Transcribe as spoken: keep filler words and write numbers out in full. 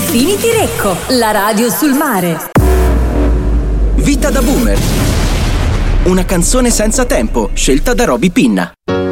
Infinity Recco, la radio sul mare. Vita da boomer. Una canzone senza tempo, scelta da Roby Pinna.